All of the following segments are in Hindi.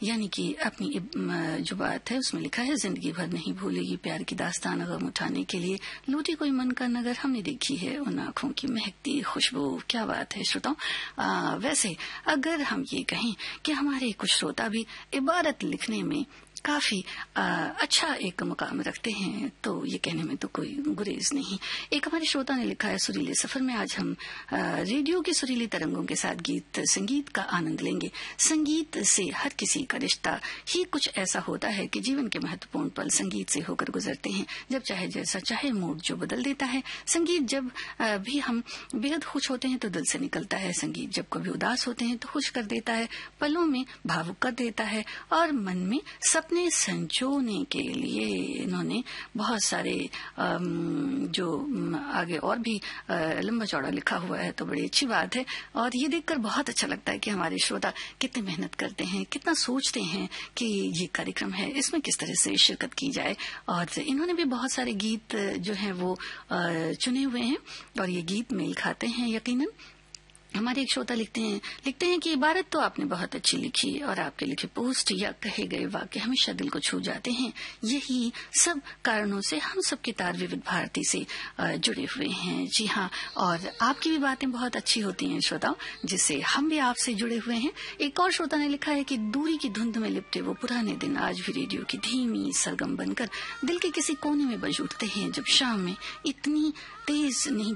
यानी कि अपनी जो बात है उसमें लिखा है, जिंदगी भर नहीं भूलेगी प्यार की दास्तान गम उठाने के लिए लूटी कोई मन का नगर हमने देखी है उन आंखों की महकती खुशबू। क्या बात है श्रोताओं। वैसे अगर हम ये कहें कि हमारे कुछ श्रोता भी इबारत लिखने में काफी अच्छा एक मुकाम रखते हैं तो ये कहने में तो कोई गुरेज नहीं। एक हमारे श्रोता ने लिखा है, सुरीले सफर में आज हम रेडियो की सुरीली तरंगों के साथ गीत संगीत का आनंद लेंगे। संगीत से हर किसी का रिश्ता ही कुछ ऐसा होता है कि जीवन के महत्वपूर्ण पल संगीत से होकर गुजरते हैं। जब चाहे जैसा चाहे मूड जो बदल देता है। संगीत जब भी हम बेहद खुश होते हैं तो दिल से निकलता है। संगीत जब कभी उदास होते हैं तो खुश कर देता है, पलों में भावुक कर देता है और मन में सपने संजोने के लिए इन्होंने बहुत सारे जो आगे और भी लंबा चौड़ा लिखा हुआ है तो बड़ी अच्छी बात है। और ये देखकर बहुत अच्छा लगता है कि हमारे श्रोता कितनी मेहनत करते हैं, कितना सोचते हैं कि ये कार्यक्रम है इसमें किस तरह से शिरकत की जाए। और इन्होंने भी बहुत सारे गीत जो हैं वो चुने हुए हैं और ये गीत मेल खाते हैं यकीनन। हमारे एक श्रोता लिखते हैं कि इबारत तो आपने बहुत अच्छी लिखी और आपके लिखे पोस्ट या कहे गए वाक्य हमेशा दिल को छू जाते हैं। यही सब कारणों से हम सबके तार विविध भारती से जुड़े हुए हैं। जी हाँ, और आपकी भी बातें बहुत अच्छी होती हैं श्रोताओं, जिससे हम भी आपसे जुड़े हुए हैं। एक और श्रोता ने लिखा है कि दूरी की धुंध में लिपटे वो पुराने दिन आज भी रेडियो की धीमी सरगम बनकर दिल के किसी कोने में बज उठते हैं। जब शामें इतनी तेज नहीं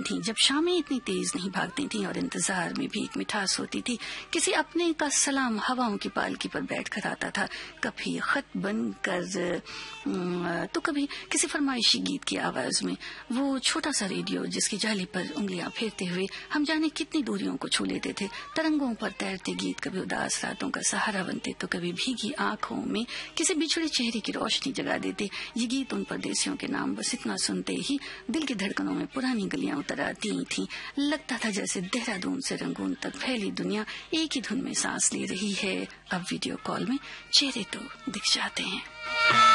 भागती थी और इंतजार में भी एक मिठास होती थी। किसी अपने का सलाम हवाओं की पालकी पर बैठकर आता था, कभी खत बनकर तो कभी किसी फरमाइशी गीत की आवाज में। वो छोटा सा रेडियो जिसकी जाली पर उंगलियां फेरते हुए हम जाने कितनी दूरियों को छू लेते थे। तरंगों पर तैरते गीत कभी उदास रातों का सहारा बनते तो कभी भीगी आंखों में किसी बिछड़े चेहरे की रोशनी जगा देते। ये गीत उन परदेसियों के नाम बस इतना सुनते ही दिल की धड़कनों में पुरानी गलियां उतर आती थी। लगता था जैसे देहरादून से रंगून तक फैली दुनिया एक ही धुन में सांस ले रही है। अब वीडियो कॉल में चेहरे तो दिख जाते हैं।